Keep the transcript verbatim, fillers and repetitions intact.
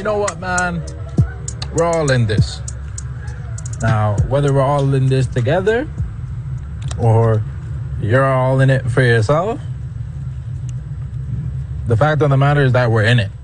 you know what, man? We're all in this. Now, whether we're all in this together or you're all in it for yourself, the fact of the matter is that we're in it.